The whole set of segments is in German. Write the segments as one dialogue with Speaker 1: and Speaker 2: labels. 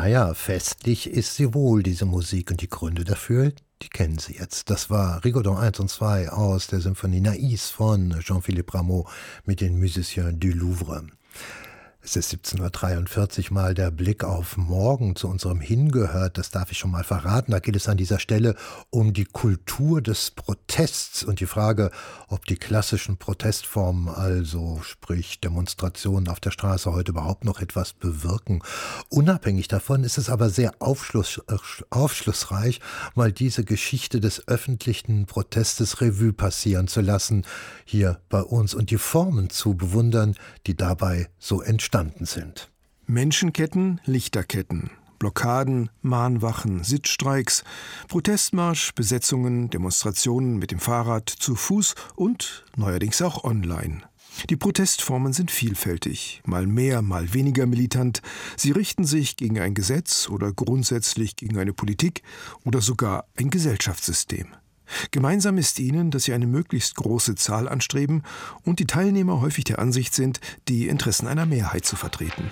Speaker 1: Naja, festlich ist sie wohl, diese Musik, und die Gründe dafür, die kennen Sie jetzt. Das war Rigodon 1 und 2 aus der Symphonie Naïs von Jean-Philippe Rameau mit den Musiciens du Louvre. Es ist 17:43 Uhr, mal der Blick auf morgen zu unserem Hingehört, das darf ich schon mal verraten. Da geht es an dieser Stelle um die Kultur des Protests und die Frage, ob die klassischen Protestformen, also sprich Demonstrationen auf der Straße, heute überhaupt noch etwas bewirken. Unabhängig davon ist es aber sehr aufschlussreich, mal diese Geschichte des öffentlichen Protestes Revue passieren zu lassen, hier bei uns, und die Formen zu bewundern, die dabei so entstanden sind.
Speaker 2: Menschenketten, Lichterketten, Blockaden, Mahnwachen, Sitzstreiks, Protestmarsch, Besetzungen, Demonstrationen mit dem Fahrrad, zu Fuß und neuerdings auch online. Die Protestformen sind vielfältig, mal mehr, mal weniger militant. Sie richten sich gegen ein Gesetz oder grundsätzlich gegen eine Politik oder sogar ein Gesellschaftssystem. Gemeinsam ist ihnen, dass sie eine möglichst große Zahl anstreben und die Teilnehmer häufig der Ansicht sind, die Interessen einer Mehrheit zu vertreten.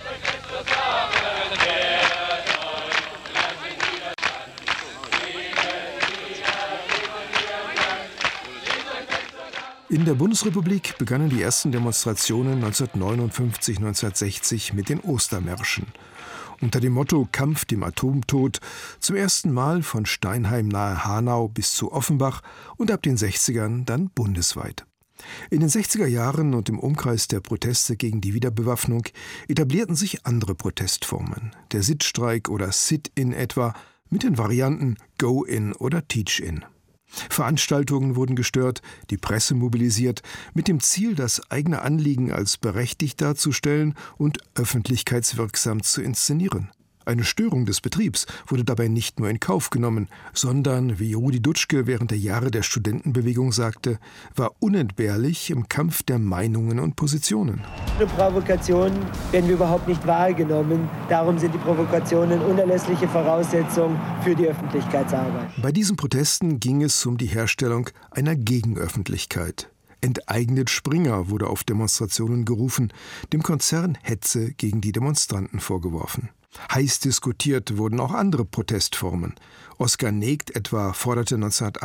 Speaker 2: In der Bundesrepublik begannen die ersten Demonstrationen 1959, 1960 mit den Ostermärschen. Unter dem Motto Kampf dem Atomtod zum ersten Mal von Steinheim nahe Hanau bis zu Offenbach und ab den 60ern dann bundesweit. In den 60er Jahren und im Umkreis der Proteste gegen die Wiederbewaffnung etablierten sich andere Protestformen. Der Sitzstreik oder Sit-in etwa mit den Varianten Go-in oder Teach-in. Veranstaltungen wurden gestört, die Presse mobilisiert, mit dem Ziel, das eigene Anliegen als berechtigt darzustellen und öffentlichkeitswirksam zu inszenieren. Eine Störung des Betriebs wurde dabei nicht nur in Kauf genommen, sondern, wie Rudi Dutschke während der Jahre der Studentenbewegung sagte, war unentbehrlich im Kampf der Meinungen und Positionen.
Speaker 3: Ohne Provokationen werden wir überhaupt nicht wahrgenommen. Darum sind die Provokationen unerlässliche Voraussetzung für die Öffentlichkeitsarbeit.
Speaker 2: Bei diesen Protesten ging es um die Herstellung einer Gegenöffentlichkeit. Enteignet Springer wurde auf Demonstrationen gerufen, dem Konzern Hetze gegen die Demonstranten vorgeworfen. Heiß diskutiert wurden auch andere Protestformen. Oskar Negt etwa forderte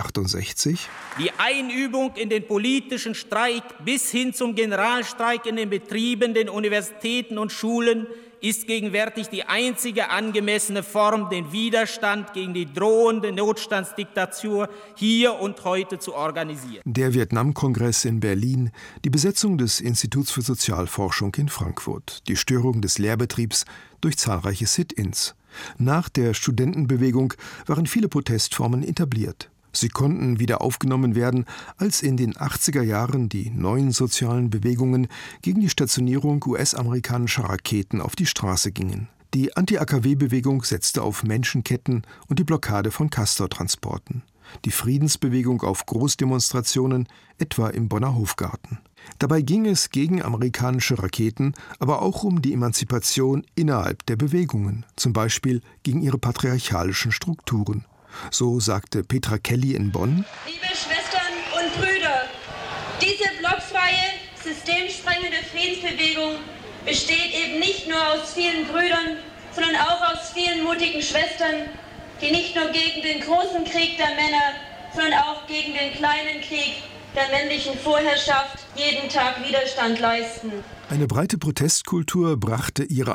Speaker 2: 1968:
Speaker 4: Die Einübung in den politischen Streik bis hin zum Generalstreik in den Betrieben, den Universitäten und Schulen ist gegenwärtig die einzige angemessene Form, den Widerstand gegen die drohende Notstandsdiktatur hier und heute zu organisieren.
Speaker 2: Der Vietnamkongress in Berlin, die Besetzung des Instituts für Sozialforschung in Frankfurt, die Störung des Lehrbetriebs durch zahlreiche Sit-ins. Nach der Studentenbewegung waren viele Protestformen etabliert. Sie konnten wieder aufgenommen werden, als in den 80er Jahren die neuen sozialen Bewegungen gegen die Stationierung US-amerikanischer Raketen auf die Straße gingen. Die Anti-AKW-Bewegung setzte auf Menschenketten und die Blockade von Castortransporten. Die Friedensbewegung auf Großdemonstrationen, etwa im Bonner Hofgarten. Dabei ging es gegen amerikanische Raketen, aber auch um die Emanzipation innerhalb der Bewegungen, zum Beispiel gegen ihre patriarchalischen Strukturen. So sagte Petra Kelly in Bonn:
Speaker 5: Liebe Schwestern und Brüder, diese blockfreie, systemsprengende Friedensbewegung besteht eben nicht nur aus vielen Brüdern, sondern auch aus vielen mutigen Schwestern, die nicht nur gegen den großen Krieg der Männer, sondern auch gegen den kleinen Krieg der männlichen Vorherrschaft jeden Tag Widerstand leisten.
Speaker 2: Eine breite Protestkultur brachte ihre